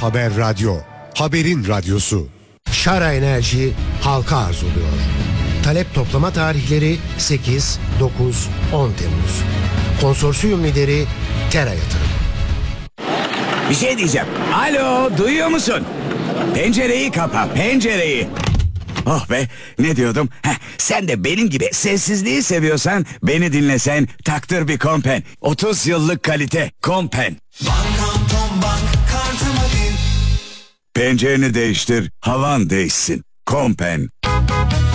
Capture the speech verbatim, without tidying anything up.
Haber Radyo, haberin radyosu. Şara Enerji halka arz oluyor. Talep toplama tarihleri sekiz, dokuz, on Temmuz. Konsorsiyum lideri Tera Yatırım. Bir şey diyeceğim. Alo, duyuyor musun? Pencereyi kapa, pencereyi. Oh be, ne diyordum? Heh, sen de benim gibi sessizliği seviyorsan beni dinlesen taktır bir Kompen. otuz yıllık kalite Kompen. Bankamton Bank kartımı bil. Pencereni değiştir, havan değişsin. Kompen.